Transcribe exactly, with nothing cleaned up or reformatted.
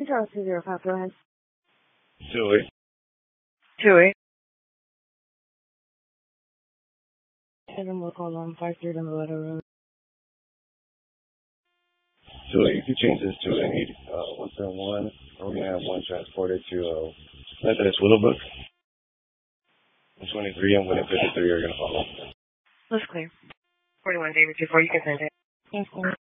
Control two zero five, go ahead. Two eight. Two eight. Seven local on five three on the letter road. Two eight. You can change this to an eight. Uh, one seven one. We're gonna have one transporter to uh, Methodist Willowbrook. one twenty-three and one fifty-three are gonna follow. That's clear. forty-one David two four. You can send it. Yes, sir.